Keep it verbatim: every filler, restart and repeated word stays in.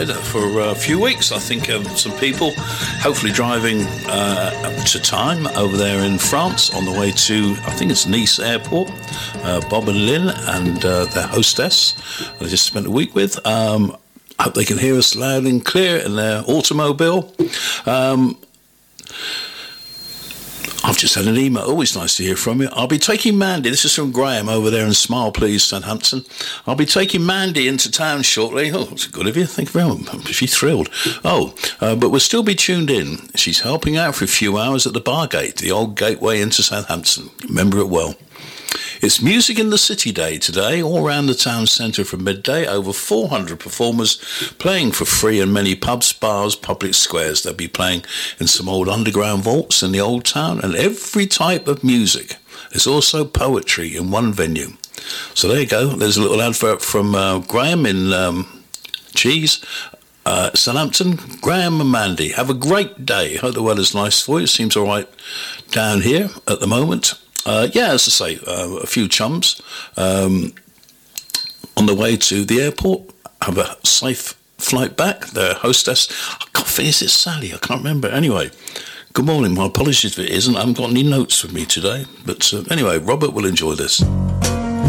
outside for a few weeks. I think um, some people hopefully driving uh, to time over there in France on the way to, I think it's Nice Airport. Uh, Bob and Lynn and uh, their hostess I just spent a week with. Um, I hope they can hear us loud and clear in their automobile. Um, I've just had an email. Always nice to hear from you. I'll be taking Mandy. This is from Graham over there in Smile Please, Southampton. I'll be taking Mandy into town shortly. Oh, that's good of you. Thank you very much. She's thrilled. Oh, uh, but we'll still be tuned in. She's helping out for a few hours at the Bargate, the old gateway into Southampton. Remember it well. It's Music in the City Day today, all around the town centre from midday. Over four hundred performers playing for free in many pubs, bars, public squares. They'll be playing in some old underground vaults in the old town and every type of music. There's also poetry in one venue. So there you go. There's a little advert from uh, Graham in um, Cheese. Uh, Southampton, Graham and Mandy. Have a great day. Hope the weather's nice for you. Seems all right down here at the moment. Uh, yeah, as I say, uh, a few chums um, on the way to the airport. Have a safe flight back. Their hostess, I can't think, is it Sally? I can't remember. Anyway, good morning. My apologies if it isn't. I haven't got any notes with me today. But uh, anyway, Robert will enjoy this.